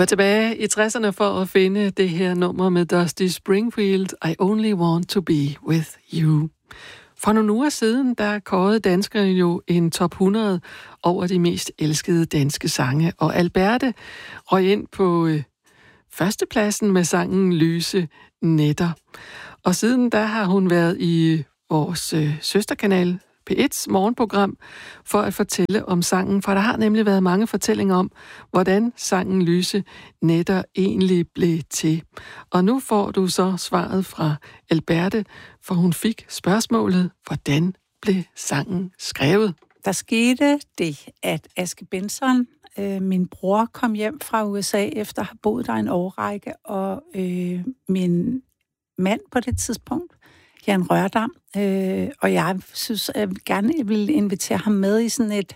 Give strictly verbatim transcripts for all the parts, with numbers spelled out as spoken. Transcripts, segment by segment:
var tilbage i tresserne for at finde det her nummer med Dusty Springfield, I Only Want to Be With You. For nogle uger siden, der kårede danskerne jo en top hundrede over de mest elskede danske sange, og Alberte røg ind på øh, førstepladsen med sangen Lyse Nætter. Og siden da har hun været i vores øh, søsterkanal P et's morgenprogram for at fortælle om sangen, for der har nemlig været mange fortællinger om, hvordan sangen Lyse Nætter egentlig blev til. Og nu får du så svaret fra Alberte, for hun fik spørgsmålet, hvordan blev sangen skrevet? Der skete det, at Aske Benson, øh, min bror, kom hjem fra U S A efter at have boet der en årrække, og øh, min mand på det tidspunkt, Jan Rørdam, øh, og jeg synes, at jeg gerne vil invitere ham med i sådan et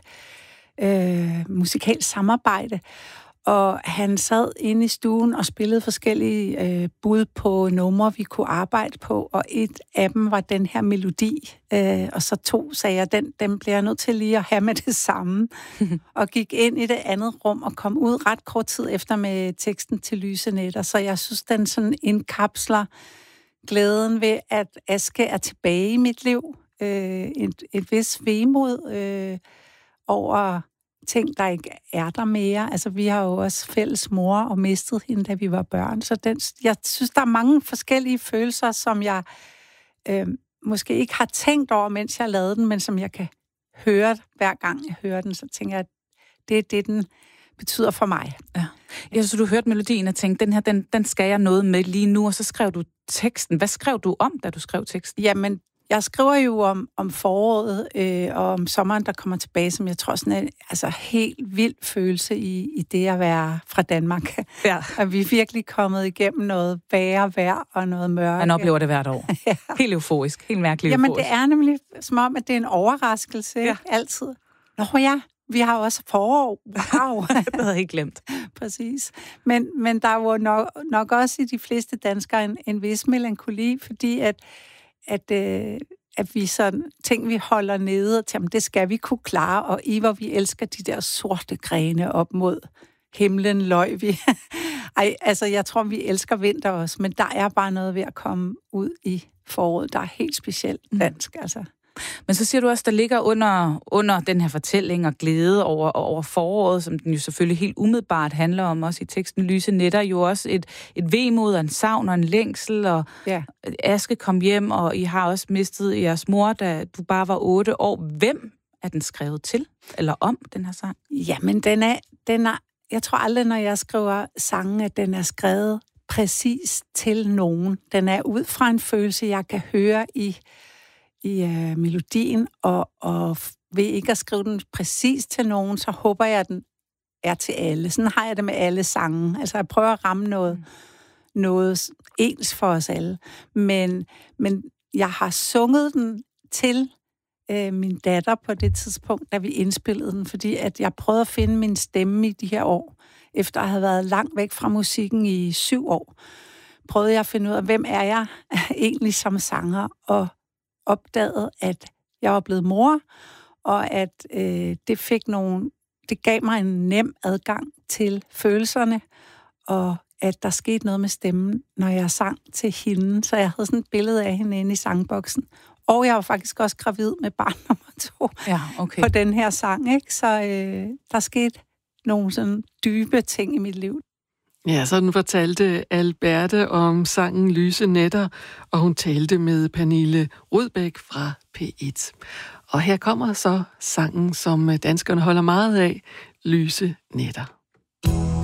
øh, musikalt samarbejde. Og han sad inde i stuen og spillede forskellige øh, bud på numre, vi kunne arbejde på, og et af dem var den her melodi. Øh, og så to sagde jeg, den, den bliver jeg nødt til lige at have med det samme. Og gik ind i det andet rum og kom ud ret kort tid efter med teksten til Lyse Nætter. Så jeg synes, den sådan indkapsler glæden ved, at Aske er tilbage i mit liv. Øh, et, et vis vemod øh, over ting, der ikke er der mere. Altså, vi har jo også fælles mor og mistet hende, da vi var børn. Så den, jeg synes, der er mange forskellige følelser, som jeg øh, måske ikke har tænkt over, mens jeg lavede den, men som jeg kan høre, hver gang jeg hører den. Så tænker jeg, at det er det, den betyder for mig. Ja. Ja, så du hørte melodien og tænkte, den her, den, den skal jeg noget med lige nu, og så skrev du teksten. Hvad skrev du om, da du skrev teksten? Jamen, jeg skriver jo om, om foråret øh, og om sommeren, der kommer tilbage, som jeg tror sådan er altså helt vild følelse i, i det at være fra Danmark. Ja. At vi er virkelig kommet igennem noget værre vejr og noget mørke. Man oplever det hvert år. Ja. Helt euforisk. Helt mærkeligt Jamen, euforisk. det er nemlig som om, at det er en overraskelse, ja. Altid. Nå ja, vi har også forår. Wow. Det havde jeg ikke glemt. Præcis. Men, men der er jo nok, nok også i de fleste danskere en, en vis melankoli, fordi at at, øh, at vi sådan ting, vi holder nede, og jamen, det skal vi kunne klare, og i hvor vi elsker de der sorte grene op mod himlen, løg vi. Ej, altså, jeg tror, vi elsker vinter også, men der er bare noget ved at komme ud i foråret, der er helt specielt dansk, altså. Men så siger du også, der ligger under, under den her fortælling og glæde over, over foråret, som den jo selvfølgelig helt umiddelbart handler om, også i teksten Lyse Nætter, jo også et, et vemod og en savn og en længsel, og ja. Aske kom hjem, og I har også mistet jeres mor, da du bare var otte år. Hvem er den skrevet til, eller om, den her sang? Jamen, den er, den er, jeg tror aldrig, når jeg skriver sangen, at den er skrevet præcis til nogen. Den er ud fra en følelse, jeg kan høre i i uh, melodien, og, og ved ikke at skrive den præcis til nogen, så håber jeg, at den er til alle. Sådan har jeg det med alle sange. Altså, jeg prøver at ramme noget, mm. noget ens for os alle. Men, men jeg har sunget den til uh, min datter på det tidspunkt, da vi indspillede den, fordi at jeg prøvede at finde min stemme i de her år, efter at have været langt væk fra musikken i syv år. Prøvede jeg at finde ud af, hvem er jeg egentlig som sanger, og opdaget, at jeg var blevet mor, og at øh, det fik nogle, det gav mig en nem adgang til følelserne, og at der skete noget med stemmen, når jeg sang til hende. Så jeg havde sådan et billede af hende inde i sangboksen. Og jeg var faktisk også gravid med barn nummer to ja, okay. på den her sang, ikke? Så øh, der skete nogle sådan dybe ting i mit liv. Ja, sådan fortalte Alberte om sangen Lyse Nætter, og hun talte med Pernille Rudbæk fra P et. Og her kommer så sangen, som danskerne holder meget af, Lyse Nætter.